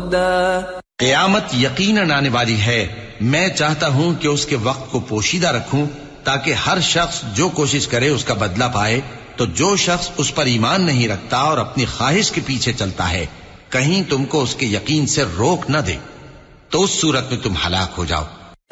وردا। क़यामत यकीनन आने वाली है, मैं चाहता हूं कि उसके वक्त को पोशीदा रखूं ताकि हर शख्स जो कोशिश करे उसका बदला पाए। तो जो शख्स उस पर ईमान नहीं रखता और अपनी ख्वाहिश के पीछे चलता है, कहीं तुमको उसके यकीन से रोक न दे, तो उस सूरत में तुम हलाक हो जाओ।